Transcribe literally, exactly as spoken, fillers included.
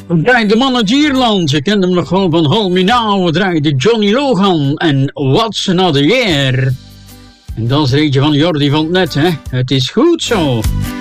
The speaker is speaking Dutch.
We draaien de man uit Ierland. Je kent hem nog wel van Hold Me Now. We draaien Johnny Logan en What's Another Year. En dat is er eentje van Jordi van het Net, hè. Het is goed zo.